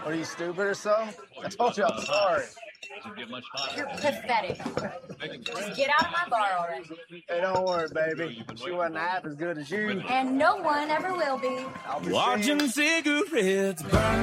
Are you stupid or something? I told you I'm sorry. You're pathetic. Just get out of my bar already. Hey, don't worry, baby. She wasn't half as good as you. And no one ever will be. I'll be Watching seeing. cigarettes burn.